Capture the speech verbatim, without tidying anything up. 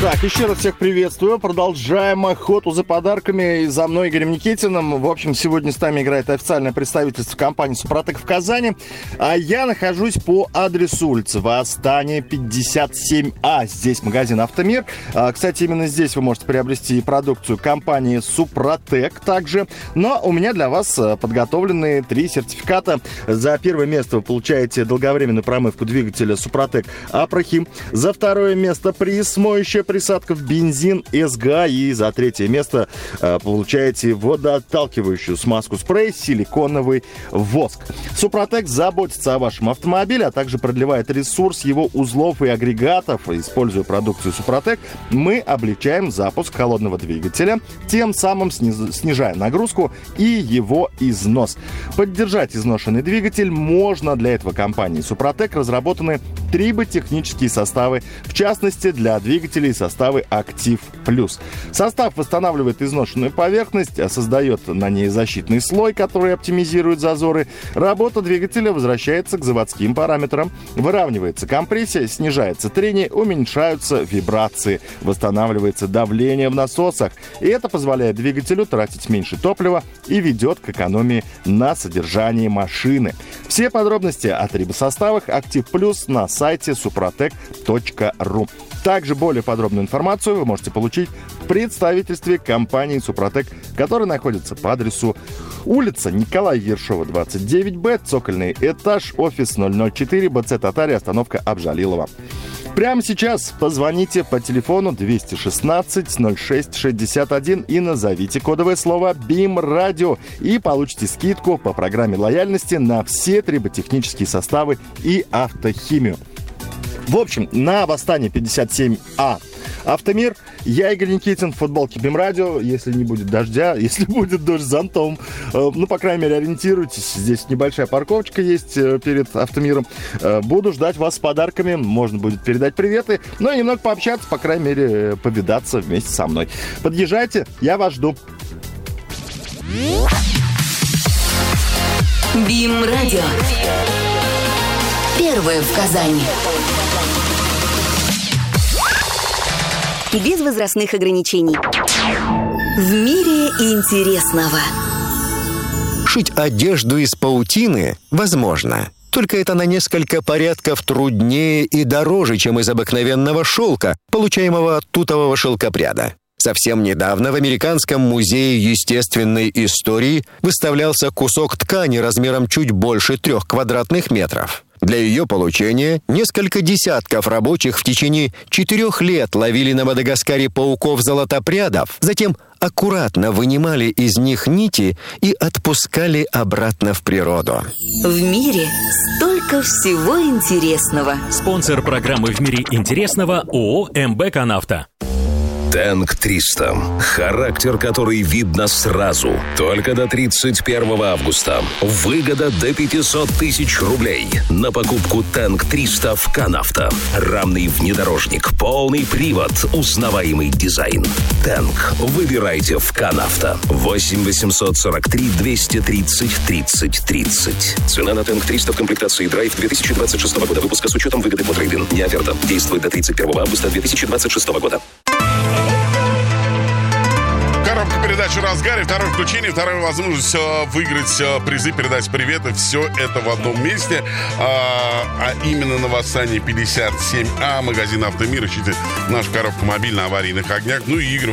Так, еще раз всех приветствую. Продолжаем охоту за подарками. И за мной Игорем Никитиным. В общем, сегодня с нами играет официальное представительство компании «Супротек» в Казани. А я нахожусь по адресу улицы Восстания, пятьдесят семь А. Здесь магазин «Автомир». А, кстати, именно здесь вы можете приобрести продукцию компании «Супротек» также. Но у меня для вас подготовлены три сертификата. За первое место вы получаете долговременную промывку двигателя «Супротек» Апрахим. За второе место приз моющая присадка в бензин эс гэ а. И за третье место э, получаете водоотталкивающую смазку спрей силиконовый воск. Супротек заботится о вашем автомобиле, а также продлевает ресурс его узлов и агрегатов. Используя продукцию Супротек, мы облегчаем запуск холодного двигателя, тем самым сниз... снижая нагрузку и его износ. Поддержать изношенный двигатель можно. Для этого компании Супротек разработаны триботехнические составы, в частности для двигателей составы «Актив Плюс». Состав восстанавливает изношенную поверхность, создает на ней защитный слой, который оптимизирует зазоры. Работа двигателя возвращается к заводским параметрам. Выравнивается компрессия, снижается трение, уменьшаются вибрации, восстанавливается давление в насосах. И это позволяет двигателю тратить меньше топлива и ведет к экономии на содержании машины. Все подробности о трибосоставах «Актив Плюс» на сайте супротек точка ру. Также более подробную информацию вы можете получить в представительстве компании «Супротек», которая находится по адресу улица Николая Ершова, двадцать девять Б, цокольный этаж, офис ноль ноль четыре, бэ цэ Татария, остановка Абжалилова. Прямо сейчас позвоните по телефону двести шестнадцать ноль шесть шестьдесят один и назовите кодовое слово «БИМ-радио» и получите скидку по программе лояльности на все триботехнические составы и автохимию. В общем, на Восстание пятьдесят семь А Автомир. Я Игорь Никитин в футболке БИМ-радио. Если не будет дождя, если будет дождь, зонтом. Ну, по крайней мере, ориентируйтесь. Здесь небольшая парковочка есть перед Автомиром. Буду ждать вас с подарками. Можно будет передать приветы. Ну и немного пообщаться, по крайней мере, повидаться вместе со мной. Подъезжайте, я вас жду. БИМ-радио. Первое в Казани. Без возрастных ограничений. В мире интересного. Шить одежду из паутины возможно. Только это на несколько порядков труднее и дороже, чем из обыкновенного шелка, получаемого от тутового шелкопряда. Совсем недавно в Американском музее естественной истории выставлялся кусок ткани размером чуть больше трех квадратных метров. Для ее получения несколько десятков рабочих в течение четырех лет ловили на Мадагаскаре пауков-золотопрядов, затем аккуратно вынимали из них нити и отпускали обратно в природу. В мире столько всего интересного. Спонсор программы «В мире интересного» ООО «эм бэ Канавто». Тэнк триста. Характер, который видно сразу. Только до тридцать первого августа. Выгода до пятьсот тысяч рублей. На покупку Тэнк триста в Канавто. Рамный внедорожник, полный привод, узнаваемый дизайн. Тэнк. Выбирайте в Канавто. восемь восемьсот сорок три двести тридцать тридцать тридцать. Цена на Тэнк триста в комплектации Драйв две тысячи двадцать шестого года выпуска с учетом выгоды по трейд-ин. Не оферта. Действует до тридцать первого августа две тысячи двадцать шестого года. Коробка передач в разгаре, второе включение, вторая возможность выиграть призы, передать приветы. Все это в одном месте. А, а именно на Восстание пятьдесят семь А, магазин «Автомир». Ищите нашу коробку мобиль на аварийных огнях. Ну и Игорь